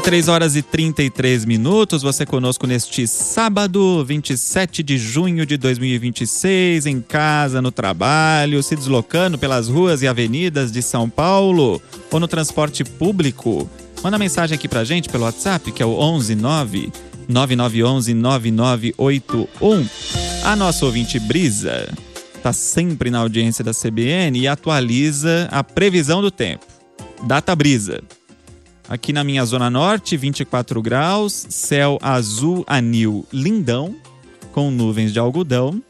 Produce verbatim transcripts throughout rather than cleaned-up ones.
três horas e trinta e três minutos, você conosco neste sábado, vinte e sete de junho de dois mil e vinte e seis, em casa, no trabalho, se deslocando pelas ruas e avenidas de São Paulo ou no transporte público. Manda mensagem aqui pra gente pelo WhatsApp, que é o onze nove nove nove um um nove nove oito um. A nossa ouvinte Brisa está sempre na audiência da C B N e atualiza a previsão do tempo. Data Brisa. Aqui na minha zona norte, vinte e quatro graus, céu azul anil lindão, com nuvens de algodão,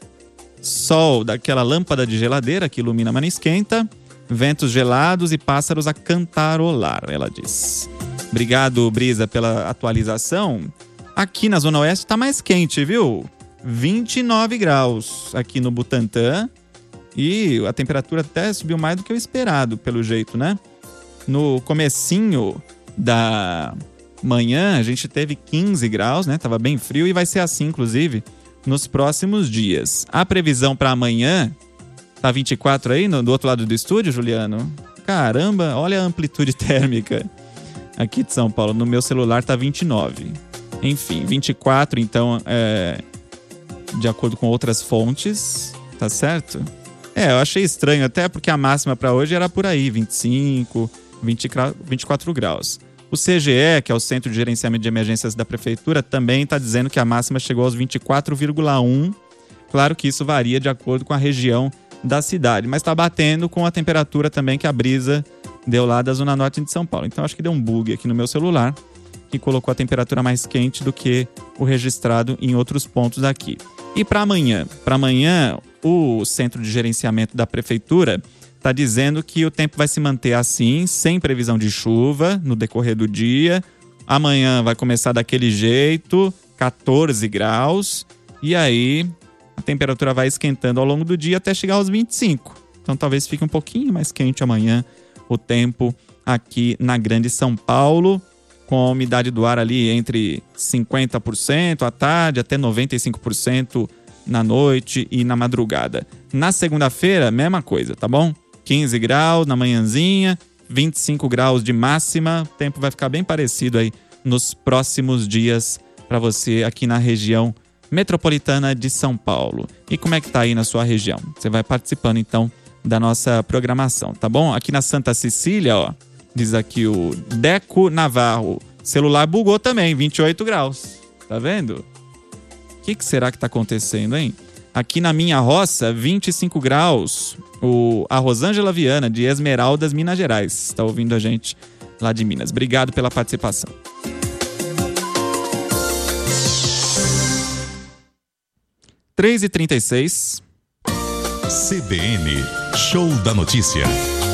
sol daquela lâmpada de geladeira que ilumina, mas não esquenta, ventos gelados e pássaros a cantarolar, ela diz. Obrigado, Brisa, pela atualização. Aqui na zona oeste tá mais quente, viu? vinte e nove graus aqui no Butantã e a temperatura até subiu mais do que o esperado, pelo jeito, né? No comecinho da manhã, a gente teve quinze graus, né? Tava bem frio e vai ser assim, inclusive, nos próximos dias. A previsão para amanhã tá vinte e quatro aí, no, do outro lado do estúdio, Juliano? Caramba, olha a amplitude térmica aqui de São Paulo. No meu celular tá vinte e nove. Enfim, vinte e quatro, então, é, de acordo com outras fontes, tá certo? É, eu achei estranho, até porque a máxima para hoje era por aí, vinte e cinco, vinte, vinte e quatro graus. O C G E, que é o Centro de Gerenciamento de Emergências da Prefeitura, também está dizendo que a máxima chegou aos vinte e quatro vírgula um. Claro que isso varia de acordo com a região da cidade, mas está batendo com a temperatura também que a Brisa deu lá da Zona Norte de São Paulo. Então acho que deu um bug aqui no meu celular, que colocou a temperatura mais quente do que o registrado em outros pontos aqui. E para amanhã? Para amanhã, o Centro de Gerenciamento da Prefeitura está dizendo que o tempo vai se manter assim, sem previsão de chuva no decorrer do dia. Amanhã vai começar daquele jeito, quatorze graus, e aí a temperatura vai esquentando ao longo do dia até chegar aos vinte e cinco. Então talvez fique um pouquinho mais quente amanhã o tempo aqui na Grande São Paulo, com a umidade do ar ali entre cinquenta por cento à tarde até noventa e cinco por cento na noite e na madrugada. Na segunda-feira, mesma coisa, tá bom? quinze graus na manhãzinha, vinte e cinco graus de máxima. O tempo vai ficar bem parecido aí nos próximos dias para você aqui na região metropolitana de São Paulo. E como é que tá aí na sua região? Você vai participando então da nossa programação, tá bom? Aqui na Santa Cecília, ó, diz aqui o Deco Navarro, celular bugou também, vinte e oito graus. Tá vendo? O que, que será que tá acontecendo, hein? Aqui na minha roça, vinte e cinco graus. O, a Rosângela Viana, de Esmeraldas, Minas Gerais, está ouvindo a gente lá de Minas. Obrigado pela participação. três e trinta e seis. C B N, Show da Notícia.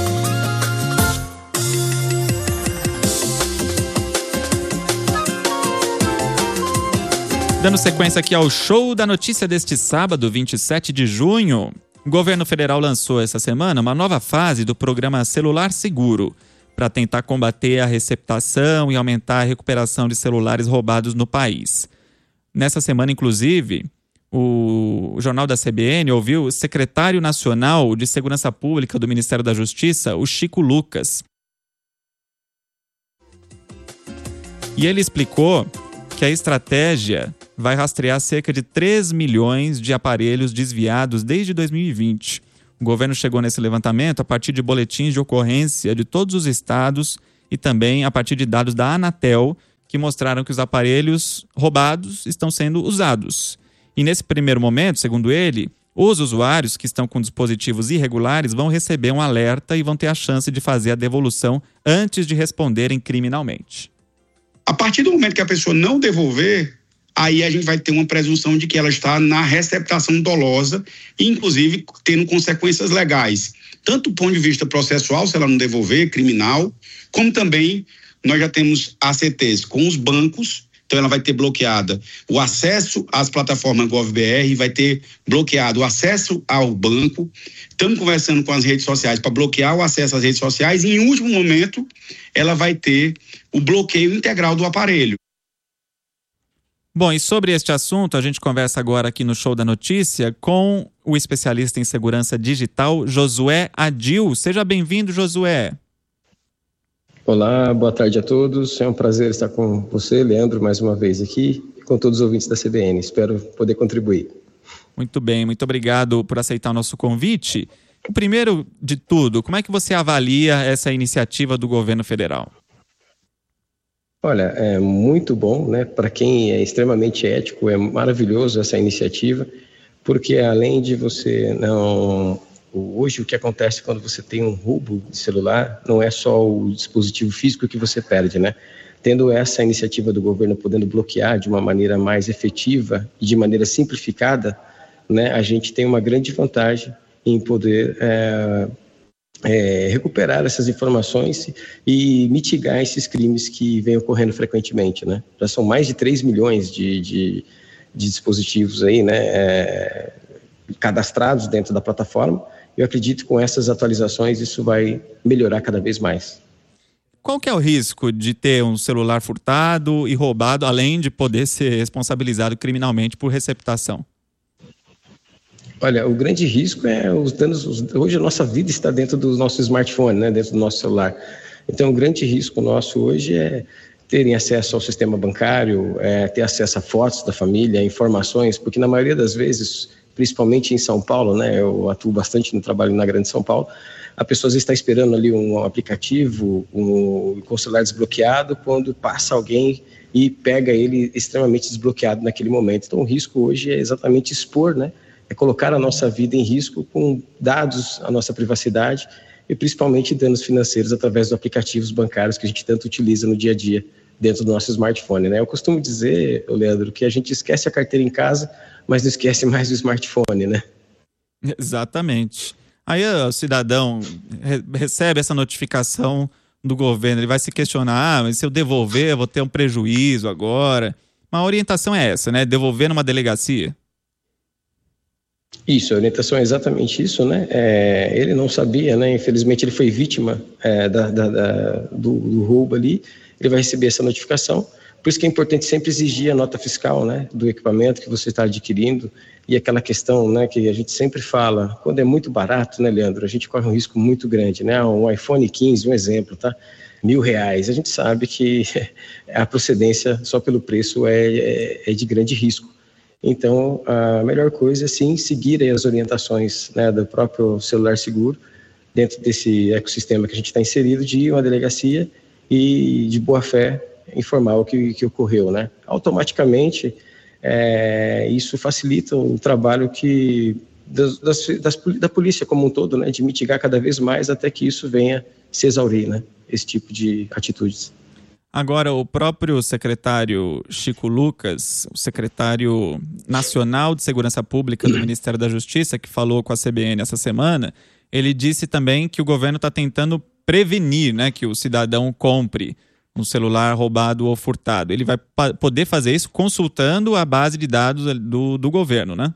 Dando sequência aqui ao Show da Notícia deste sábado, vinte e sete de junho. O governo federal lançou essa semana uma nova fase do programa Celular Seguro, para tentar combater a receptação e aumentar a recuperação de celulares roubados no país. Nessa semana, inclusive, o Jornal da C B N ouviu o secretário nacional de Segurança Pública do Ministério da Justiça, o Chico Lucas. E ele explicou que a estratégia vai rastrear cerca de três milhões de aparelhos desviados desde dois mil e vinte. O governo chegou nesse levantamento a partir de boletins de ocorrência de todos os estados e também a partir de dados da Anatel, que mostraram que os aparelhos roubados estão sendo usados. E nesse primeiro momento, segundo ele, os usuários que estão com dispositivos irregulares vão receber um alerta e vão ter a chance de fazer a devolução antes de responderem criminalmente. A partir do momento que a pessoa não devolver, aí a gente vai ter uma presunção de que ela está na receptação dolosa, inclusive tendo consequências legais, tanto do ponto de vista processual, se ela não devolver, criminal, como também nós já temos A C Ts com os bancos, então ela vai ter bloqueada o acesso às plataformas GovBR, vai ter bloqueado o acesso ao banco. Estamos conversando com as redes sociais para bloquear o acesso às redes sociais e, em último momento, ela vai ter o bloqueio integral do aparelho. Bom, e sobre este assunto, a gente conversa agora aqui no Show da Notícia com o especialista em segurança digital, Josué Adil. Seja bem-vindo, Josué. Olá, boa tarde a todos. É um prazer estar com você, Leandro, mais uma vez aqui, e com todos os ouvintes da C B N. Espero poder contribuir. Muito bem, muito obrigado por aceitar o nosso convite. O primeiro de tudo, como é que você avalia essa iniciativa do governo federal? Olha, é muito bom, né? Para quem é extremamente ético, é maravilhoso essa iniciativa, porque além de você não... Hoje o que acontece quando você tem um roubo de celular não é só o dispositivo físico que você perde, né? Tendo essa iniciativa do governo podendo bloquear de uma maneira mais efetiva e de maneira simplificada, né, a gente tem uma grande vantagem em poder é, é, recuperar essas informações e mitigar esses crimes que vêm ocorrendo frequentemente, né? Já são mais de três milhões de, de, de dispositivos aí, né, é, cadastrados dentro da plataforma. Eu acredito que com essas atualizações isso vai melhorar cada vez mais. Qual que é o risco de ter um celular furtado e roubado, além de poder ser responsabilizado criminalmente por receptação? Olha, o grande risco é os danos... Hoje a nossa vida está dentro do nosso smartphone, né, dentro do nosso celular. Então o grande risco nosso hoje é terem acesso ao sistema bancário, é, ter acesso a fotos da família, informações, porque na maioria das vezes... principalmente em São Paulo, né, eu atuo bastante no trabalho na Grande São Paulo, a pessoa está esperando ali um aplicativo um, com o celular desbloqueado, quando passa alguém e pega ele extremamente desbloqueado naquele momento. Então o risco hoje é exatamente expor, né, é colocar a nossa vida em risco com dados, a nossa privacidade e principalmente danos financeiros através dos aplicativos bancários que a gente tanto utiliza no dia a dia dentro do nosso smartphone, né? Eu costumo dizer, Leandro, que a gente esquece a carteira em casa, mas não esquece mais o smartphone, né? Exatamente. Aí o cidadão re- recebe essa notificação do governo, ele vai se questionar, ah, mas se eu devolver, eu vou ter um prejuízo agora. Uma orientação é essa, né? Devolver numa delegacia. Isso, a orientação é exatamente isso, né? É, ele não sabia, né? Infelizmente ele foi vítima é, da, da, da, do, do roubo ali, ele vai receber essa notificação. Por isso que é importante sempre exigir a nota fiscal, né, do equipamento que você está adquirindo e aquela questão, né, que a gente sempre fala, quando é muito barato, né, Leandro, a gente corre um risco muito grande, né? Um iPhone quinze, um exemplo, tá? Mil reais, a gente sabe que a procedência só pelo preço é, é, é de grande risco. Então, a melhor coisa é sim seguir aí as orientações, né, do próprio celular seguro, dentro desse ecossistema que a gente está inserido, de ir a uma delegacia e de boa fé informar o que, que ocorreu, né? Automaticamente, é, isso facilita o trabalho que das, das, das, da polícia como um todo, né? De mitigar cada vez mais até que isso venha se exaurir, né? Esse tipo de atitudes. Agora, o próprio secretário Chico Lucas, o secretário nacional de Segurança Pública do Ministério da Justiça, que falou com a C B N essa semana, ele disse também que o governo está tentando prevenir, né, que o cidadão compre um celular roubado ou furtado. Ele vai pa- poder fazer isso consultando a base de dados do, do governo, né?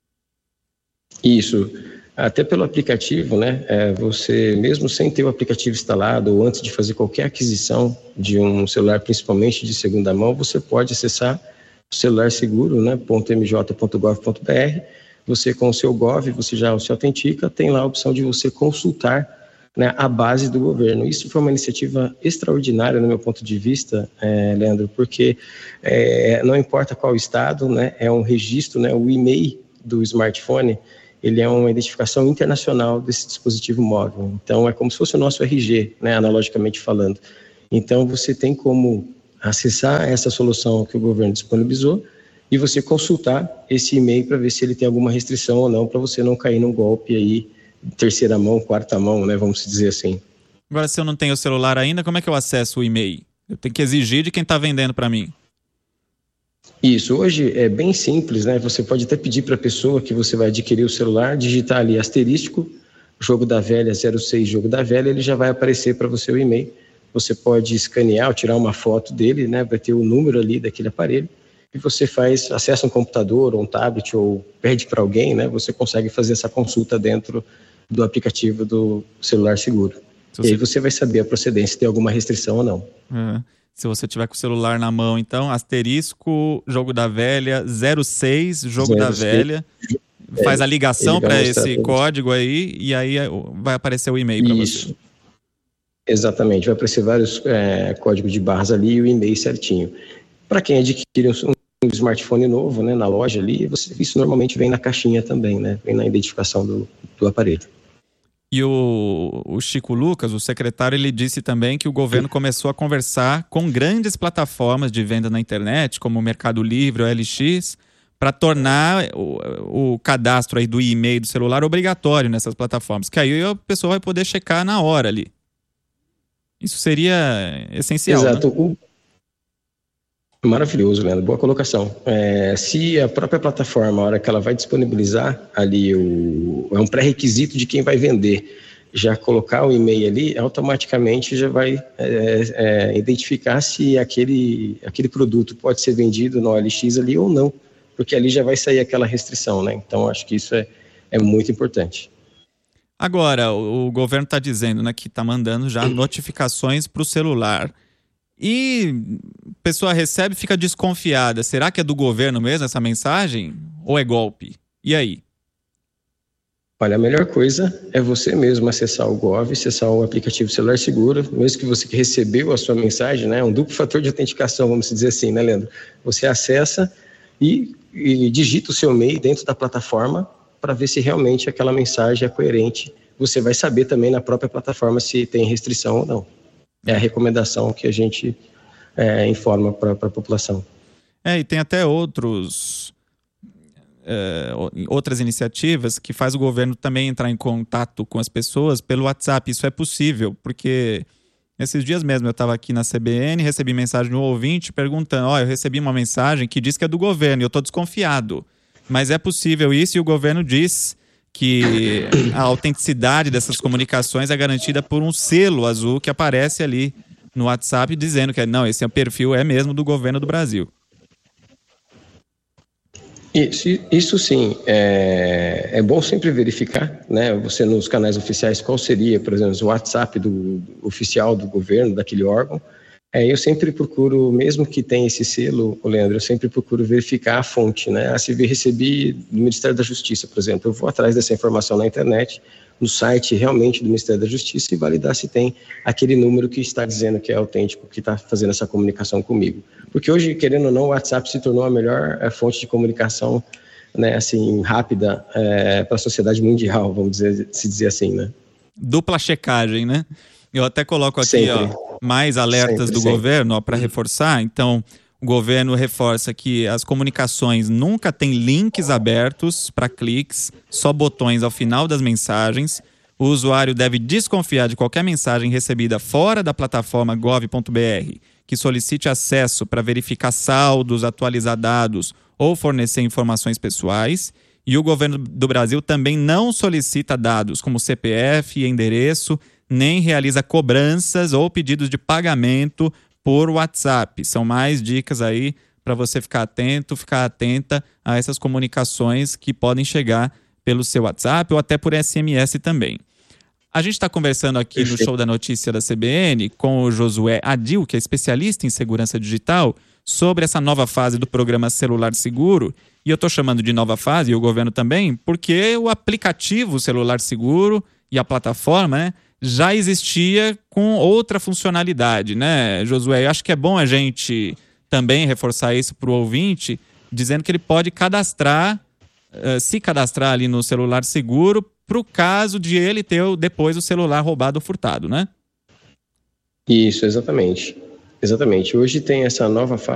Isso. Até pelo aplicativo, né? É, você, mesmo sem ter o aplicativo instalado ou antes de fazer qualquer aquisição de um celular, principalmente de segunda mão, você pode acessar o celular seguro, né? .mj.gov.br. Você, com o seu Gov, você já se autentica, tem lá a opção de você consultar, né, a base do governo. Isso foi uma iniciativa extraordinária, no meu ponto de vista, é, Leandro, porque é, não importa qual estado, né? É um registro, né? O e-mail do smartphone, ele é uma identificação internacional desse dispositivo móvel. Então, é como se fosse o nosso R G, né, analogicamente falando. Então, você tem como acessar essa solução que o governo disponibilizou e você consultar esse e-mail para ver se ele tem alguma restrição ou não, para você não cair num golpe aí, terceira mão, quarta mão, né, vamos dizer assim. Agora, se eu não tenho o celular ainda, como é que eu acesso o e-mail? Eu tenho que exigir de quem está vendendo para mim. Isso, hoje é bem simples, né? Você pode até pedir para a pessoa que você vai adquirir o celular, digitar ali asterisco, jogo da velha zero seis, jogo da velha, ele já vai aparecer para você o e-mail. Você pode escanear ou tirar uma foto dele, né? Vai ter o número ali daquele aparelho e você faz, acessa um computador ou um tablet ou pede para alguém, né? Você consegue fazer essa consulta dentro do aplicativo do celular seguro. Se você... E aí você vai saber a procedência, se tem alguma restrição ou não. É. Se você tiver com o celular na mão, então, asterisco, jogo da velha, zero seis, jogo zero seis. Da velha, é, faz a ligação para esse código aí e aí vai aparecer o e-mail para você. Exatamente, vai aparecer vários é, códigos de barras ali e o e-mail certinho. Para quem adquire um, um smartphone novo, né, na loja ali, você, isso normalmente vem na caixinha também, né, vem na identificação do, do aparelho. E o, o Chico Lucas, o secretário, ele disse também que o governo começou a conversar com grandes plataformas de venda na internet, como o Mercado Livre, o L X, para tornar o, o cadastro aí do e-mail do celular obrigatório nessas plataformas, que aí a pessoa vai poder checar na hora ali. Isso seria essencial, Exato. Né? O... Maravilhoso, Leandro. Boa colocação. É, se a própria plataforma, a hora que ela vai disponibilizar ali, o, é um pré-requisito de quem vai vender, já colocar o e-mail ali, automaticamente já vai é, é, identificar se aquele, aquele produto pode ser vendido no O L X ali ou não, porque ali já vai sair aquela restrição, né? Então, acho que isso é, é muito importante. Agora, o, o governo está dizendo, né, que está mandando já notificações para o celular. E a pessoa recebe e fica desconfiada. Será que é do governo mesmo essa mensagem? Ou é golpe? E aí? Olha, a melhor coisa é você mesmo acessar o Gov, acessar o aplicativo Celular Seguro, mesmo que você que recebeu a sua mensagem, né? Um duplo fator de autenticação, vamos dizer assim, né, Leandro? Você acessa e, e digita o seu e-mail dentro da plataforma para ver se realmente aquela mensagem é coerente. Você vai saber também na própria plataforma se tem restrição ou não. É a recomendação que a gente é, informa para a população. É, e tem até outros, é, outras iniciativas que faz o governo também entrar em contato com as pessoas pelo WhatsApp. Isso é possível, porque esses dias mesmo eu estava aqui na C B N, recebi mensagem do ouvinte perguntando, ó, oh, eu recebi uma mensagem que diz que é do governo e eu estou desconfiado. Mas é possível isso e o governo diz que a autenticidade dessas comunicações é garantida por um selo azul que aparece ali no WhatsApp dizendo que não, esse perfil é mesmo do governo do Brasil. Isso, isso sim, é, é bom sempre verificar, né, você nos canais oficiais, qual seria, por exemplo, o WhatsApp do, do oficial do governo, daquele órgão. É, eu sempre procuro, mesmo que tenha esse selo, Leandro, eu sempre procuro verificar a fonte, né? Ah, se eu recebi do Ministério da Justiça, por exemplo, eu vou atrás dessa informação na internet, no site realmente do Ministério da Justiça e validar se tem aquele número que está dizendo que é autêntico, que está fazendo essa comunicação comigo. Porque hoje, querendo ou não, o WhatsApp se tornou a melhor é, fonte de comunicação, né, assim, rápida é, para a sociedade mundial, vamos dizer, se dizer assim, né? Dupla checagem, né? Eu até coloco aqui, sempre. ó, mais alertas sempre, do sempre. governo para reforçar. Então, o governo reforça que as comunicações nunca têm links abertos para cliques, só botões ao final das mensagens. O usuário deve desconfiar de qualquer mensagem recebida fora da plataforma gov ponto br que solicite acesso para verificar saldos, atualizar dados ou fornecer informações pessoais. E o governo do Brasil também não solicita dados como C P F e endereço, nem realiza cobranças ou pedidos de pagamento por WhatsApp. São mais dicas aí para você ficar atento, ficar atenta a essas comunicações que podem chegar pelo seu WhatsApp ou até por S M S também. A gente está conversando aqui no Show da Notícia da C B N com o Josué Adil, que é especialista em segurança digital, sobre essa nova fase do programa Celular Seguro. E eu estou chamando de nova fase, e o governo também, porque o aplicativo Celular Seguro e a plataforma, né, já existia com outra funcionalidade, né, Josué? Eu acho que é bom a gente também reforçar isso para o ouvinte, dizendo que ele pode cadastrar, uh, se cadastrar ali no Celular Seguro, para o caso de ele ter depois o celular roubado ou furtado, né? Isso, exatamente. Exatamente. Hoje tem essa nova fase